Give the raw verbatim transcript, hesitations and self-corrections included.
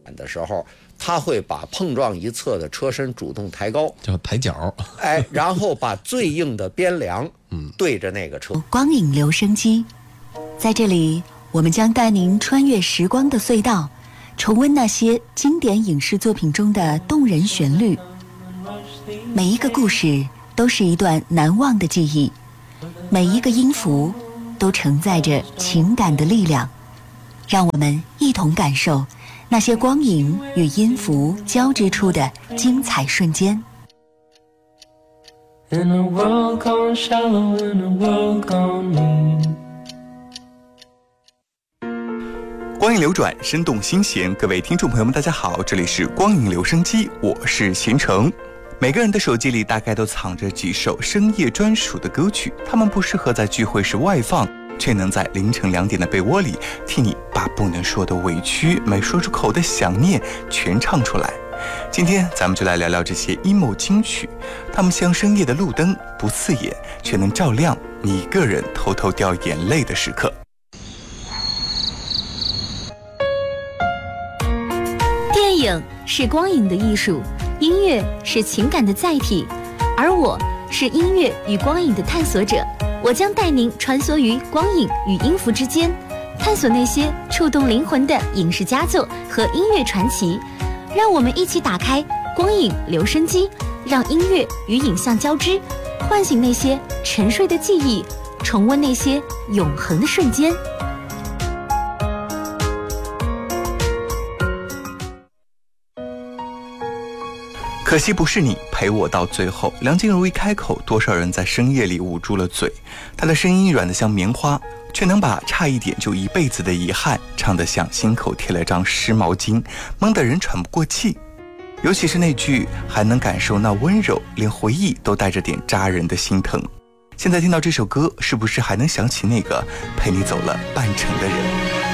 的时候，他会把碰撞一侧的车身主动抬高， 叫抬脚， 哎，然后把最硬的边梁对着那个车。 光影留声机，在这里我们将带您穿越时光的隧道，重温那些经典影视作品中的动人旋律。每一个故事都是一段难忘的记忆，每一个音符都承载着情感的力量。让我们一同感受那些光影与音符交织出的精彩瞬间。 In a world gone shallow, in a world gone mean. 光影流转，生动新鲜。各位听众朋友们，大家好，这里是光影留声机，我是贤成。每个人的手机里大概都藏着几首深夜专属的歌曲，它们不适合在聚会时外放，却能在凌晨两点的被窝里替你把不能说的委屈、没说出口的想念全唱出来。今天咱们就来聊聊这些 emo 金曲，它们像深夜的路灯，不刺眼，却能照亮你一个人偷偷掉眼泪的时刻。 电影是光影的艺术，音乐是情感的载体，而我是音乐与光影的探索者。我将带您穿梭于光影与音符之间，探索那些触动灵魂的影视佳作和音乐传奇。让我们一起打开光影留声机，让音乐与影像交织，唤醒那些沉睡的记忆，重温那些永恒的瞬间。 可惜不是你陪我到最后。梁静茹一开口，多少人在深夜里捂住了嘴。她的声音软得像棉花，却能把差一点就一辈子的遗憾唱得像心口贴了张湿毛巾，闷得人喘不过气。尤其是那句还能感受那温柔，连回忆都带着点扎人的心疼。现在听到这首歌，是不是还能想起那个陪你走了半程的人？